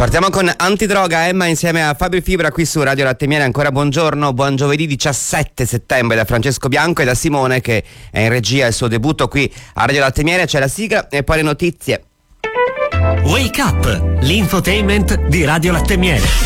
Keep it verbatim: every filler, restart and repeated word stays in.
Partiamo con Antidroga, Emma insieme a Fabio Fibra qui su Radio Latte Miele. Ancora buongiorno, buon giovedì diciassette settembre da Francesco Bianco e da Simone che è in regia, il suo debutto qui a Radio Latte Miele. C'è la sigla e poi le notizie. Wake Up, l'infotainment di Radio Latte Miele.